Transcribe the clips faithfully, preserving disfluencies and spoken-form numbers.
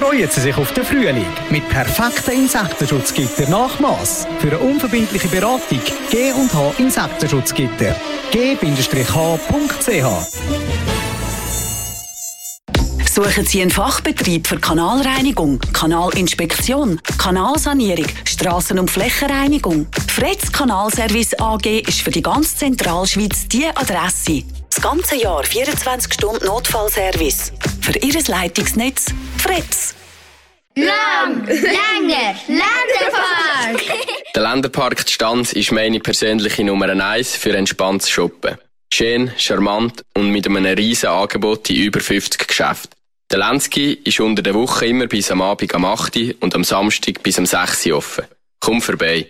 Freuen Sie sich auf den Frühling mit perfekten Insektenschutzgitter Nachmaß. Für eine unverbindliche Beratung G und H Insektenschutzgitter. g H punkt c h. Suchen Sie einen Fachbetrieb für Kanalreinigung, Kanalinspektion, Kanalsanierung, Strassen- und Flächenreinigung? Fretz Kanalservice A G ist für die ganze Zentralschweiz die Adresse. Das ganze Jahr vierundzwanzig Stunden Notfallservice. Für Ihr Leitungsnetz Fretz. Lang, länger, Länderpark! Der Länderpark Stanz ist meine persönliche Nummer eins für entspanntes Shoppen. Schön, charmant und mit einem riesen Angebot in über fünfzig Geschäften. Der Lenski ist unter der Woche immer bis am Abend am acht Uhr und am Samstag bis am sechs Uhr offen. Komm vorbei.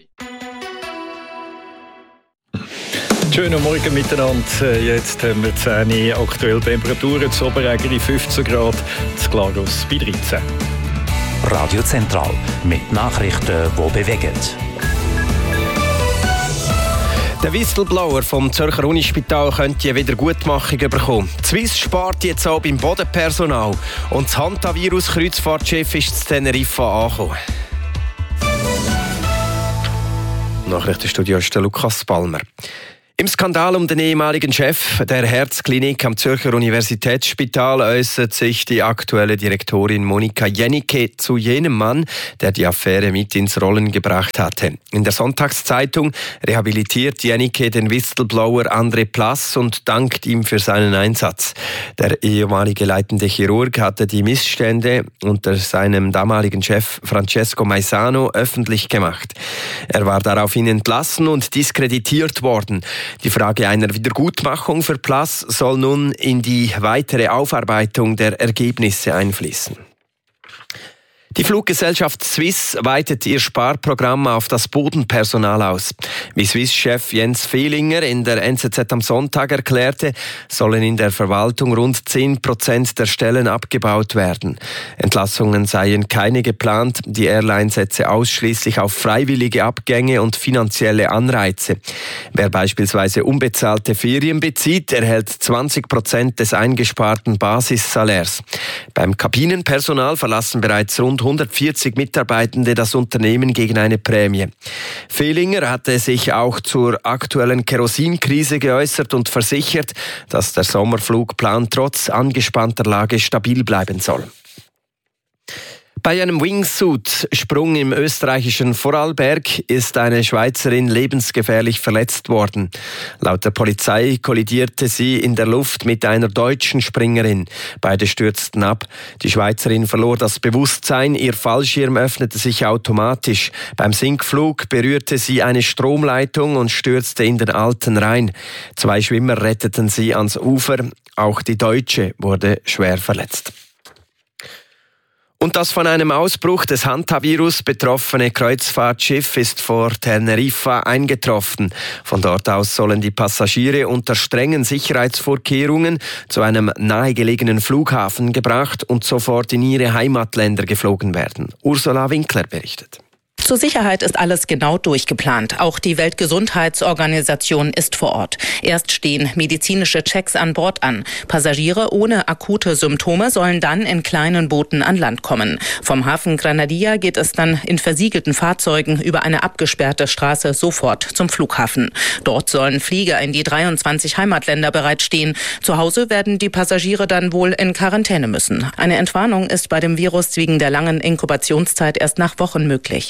Schönen Morgen miteinander. Jetzt haben wir zehn Uhr, aktuelle Temperaturen zu Oberägeri fünfzehn Grad, zu Glarus bei dreizehn. Radio Zentral mit Nachrichten, die bewegen. Der Whistleblower vom Zürcher Unispital könnte eine Wiedergutmachung bekommen. Die Swiss spart jetzt auch beim Bodenpersonal. Und das Hantavirus-Kreuzfahrtschiff ist zu Teneriffa angekommen. Nachrichtenstudio ist der Lukas Palmer. Im Skandal um den ehemaligen Chef der Herzklinik am Zürcher Universitätsspital äußert sich die aktuelle Direktorin Monika Jennecke zu jenem Mann, der die Affäre mit ins Rollen gebracht hatte. In der Sonntagszeitung rehabilitiert Jennecke den Whistleblower André Plass und dankt ihm für seinen Einsatz. Der ehemalige leitende Chirurg hatte die Missstände unter seinem damaligen Chef Francesco Maisano öffentlich gemacht. Er war daraufhin entlassen und diskreditiert worden. Die Frage einer Wiedergutmachung für Plass soll nun in die weitere Aufarbeitung der Ergebnisse einfließen. Die Fluggesellschaft Swiss weitet ihr Sparprogramm auf das Bodenpersonal aus. Wie Swiss-Chef Jens Fehlinger in der N Z Z am Sonntag erklärte, sollen in der Verwaltung rund zehn Prozent der Stellen abgebaut werden. Entlassungen seien keine geplant. Die Airline setze ausschließlich auf freiwillige Abgänge und finanzielle Anreize. Wer beispielsweise unbezahlte Ferien bezieht, erhält zwanzig Prozent des eingesparten Basissalärs. Beim Kabinenpersonal verlassen bereits rund hundertvierzig Mitarbeitende das Unternehmen gegen eine Prämie. Fehlinger hatte sich auch zur aktuellen Kerosinkrise geäußert und versichert, dass der Sommerflugplan trotz angespannter Lage stabil bleiben soll. Bei einem Wingsuit-Sprung im österreichischen Vorarlberg ist eine Schweizerin lebensgefährlich verletzt worden. Laut der Polizei kollidierte sie in der Luft mit einer deutschen Springerin. Beide stürzten ab. Die Schweizerin verlor das Bewusstsein, ihr Fallschirm öffnete sich automatisch. Beim Sinkflug berührte sie eine Stromleitung und stürzte in den Alten Rhein. Zwei Schwimmer retteten sie ans Ufer. Auch die Deutsche wurde schwer verletzt. Und das von einem Ausbruch des Hantavirus betroffene Kreuzfahrtschiff ist vor Teneriffa eingetroffen. Von dort aus sollen die Passagiere unter strengen Sicherheitsvorkehrungen zu einem nahegelegenen Flughafen gebracht und sofort in ihre Heimatländer geflogen werden. Ursula Winkler berichtet. Zur Sicherheit ist alles genau durchgeplant. Auch die Weltgesundheitsorganisation ist vor Ort. Erst stehen medizinische Checks an Bord an. Passagiere ohne akute Symptome sollen dann in kleinen Booten an Land kommen. Vom Hafen Granadilla geht es dann in versiegelten Fahrzeugen über eine abgesperrte Straße sofort zum Flughafen. Dort sollen Flieger in die dreiundzwanzig Heimatländer bereitstehen. Zu Hause werden die Passagiere dann wohl in Quarantäne müssen. Eine Entwarnung ist bei dem Virus wegen der langen Inkubationszeit erst nach Wochen möglich.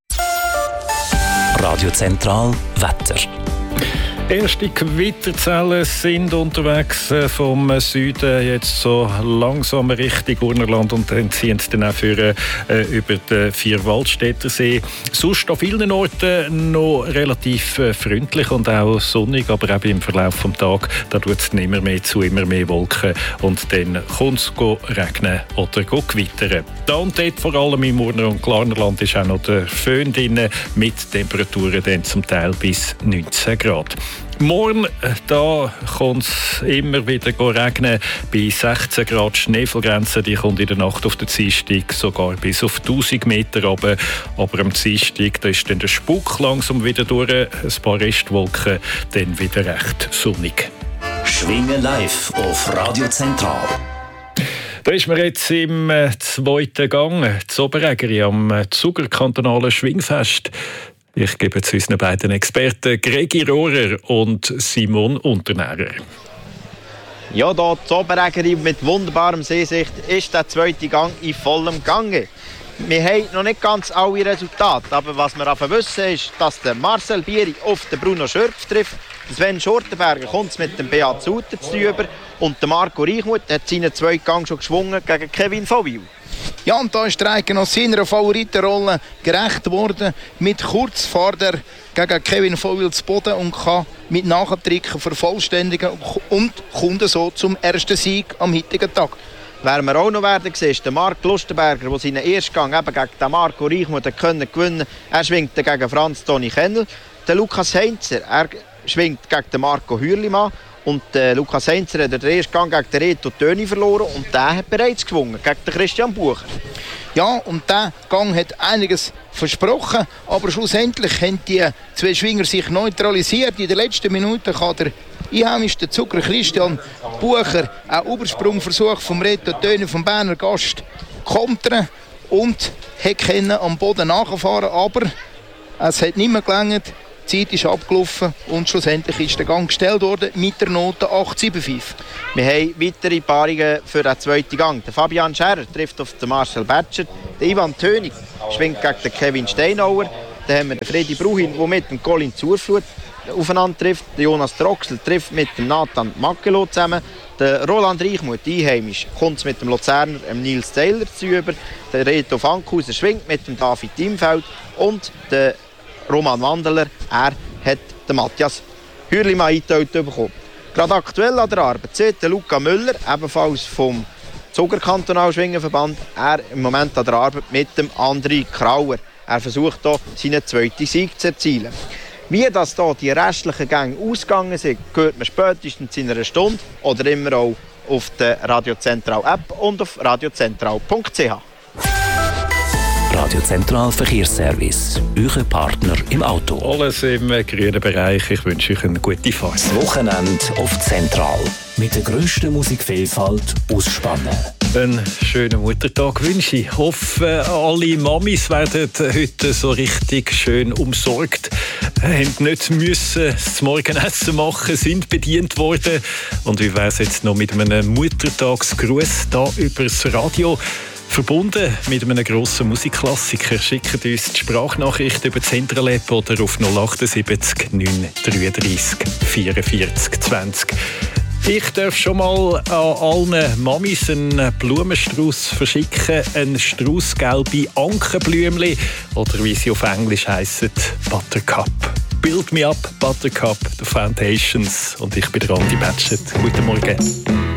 Radio Zentral Wetter. Erste Gewitterzellen sind unterwegs vom Süden jetzt so langsam Richtung Urnerland und dann ziehen sie dann auch für, äh, über den Vierwaldstättersee. Sonst an vielen Orten noch relativ äh, freundlich und auch sonnig, aber auch im Verlauf des Tages, da tut es immer mehr zu, immer mehr Wolken und dann kommt es regnen oder gewittern. Da und dort, vor allem im Urner- und Glarnerland, ist auch noch der Föhn drin, mit Temperaturen dann zum Teil bis neunzehn Grad. Morgen da kommt es immer wieder regnen. Bei sechzehn Grad Schneefallgrenze, die kommt in der Nacht auf den Dienstag sogar bis auf tausend Meter runter. Aber am Dienstag da ist dann der Spuk langsam wieder durch, ein paar Restwolken, dann wieder recht sonnig. Schwingen live auf Radio Zentral. Da ist man jetzt im äh, zweiten Gang, zu Oberägeri, am äh, Zuger kantonalen Schwingfest. Ich gebe zu unseren beiden Experten Gregi Rohrer und Simon Unternährer. Ja, hier zu Oberägeri mit wunderbarem Seesicht ist der zweite Gang in vollem Gange. Wir haben noch nicht ganz alle Resultate, aber was wir aber wissen ist, dass der Marcel Bieri auf den Bruno Schürpf trifft. Sven Schurtenberger kommt mit dem Beat Suter zu über und der Marco Reichmuth hat seinen zweiten Gang schon geschwungen gegen Kevin Vollwil. Ja, und da ist der Eigenos seiner Favoritenrolle gerecht worden. Mit kurz vor der gegen Kevin Vollwil zu Boden und kann mit Nachtricken vervollständigen und kommt so zum ersten Sieg am heutigen Tag. Wer wir auch noch werden sehen, ist der Marc Lustenberger, der seinen ersten Gang eben gegen den Marco Reichmuth gewinnen konnte. Er schwingt gegen Franz Toni Kennel. Der Lukas Heinzer, er schwingt gegen den Marco Hürlimann. Und äh, Lukas Heinzer hat den ersten Gang gegen den Reto Töni verloren und der hat bereits gewonnen gegen den Christian Bucher. Ja, und der Gang hat einiges versprochen, aber schlussendlich haben die zwei Schwinger sich neutralisiert. In der letzten Minute kann der einheimische Zucker Christian Bucher einen Übersprungversuch vom Reto Töni vom Berner Gast kontern und hat am Boden nachfahren, aber es hat nicht mehr gelangt. Die Zeit ist abgelaufen und schlussendlich ist der Gang gestellt worden mit der Note acht sieben fünf. Wir haben weitere Paarungen für den zweiten Gang. Der Fabian Scherer trifft auf den Marcel Betscher. Der Ivan Tönig schwingt gegen den Kevin Steinauer. Dann haben wir den Freddy Bruhin, der mit dem Colin Zurflut aufeinander trifft. Der Jonas Troxel trifft mit dem Nathan Makelo zusammen. Der Roland Reichmuth, einheimisch, kommt mit dem Luzerner Nils Taylor zu über. Der Reto Fankhauser schwingt mit dem David Timfeld. Und der Roman Wandeler, er hat den Matthias Hürlimann eingeteilt bekommen. Gerade aktuell an der Arbeit sieht der Luca Müller, ebenfalls vom Zuger Kantonalschwingenverband, er im Moment an der Arbeit mit dem André Krauer. Er versucht hier seinen zweiten Sieg zu erzielen. Wie das hier die restlichen Gänge ausgegangen sind, hört man spätestens in einer Stunde oder immer auch auf der Radio Zentral App und auf radiozentral punkt c h. Radio Zentral Verkehrsservice, euer Partner im Auto. Alles im grünen Bereich. Ich wünsche euch eine gute Fahrt. Das Wochenende auf Zentral. Mit der grössten Musikvielfalt ausspannen. Einen schönen Muttertag wünsche ich. Ich hoffe, alle Mamis werden heute so richtig schön umsorgt. Haben nicht müssen das Morgenessen machen, sind bedient worden. Und wie wäre es jetzt noch mit einem Muttertagsgruß da übers Radio? Verbunden mit einem grossen Musikklassiker. Schickt uns die Sprachnachricht über Zentralab oder auf null acht sieben neun drei drei vierundvierzig zwanzig. Ich darf schon mal an allen Mamis einen Blumenstrauß verschicken, ein straußgelbe Ankenblümchen oder wie sie auf Englisch heissen, Buttercup. Build me up, Buttercup, The Foundations. Und ich bin der Andi Batschet. Guten Morgen.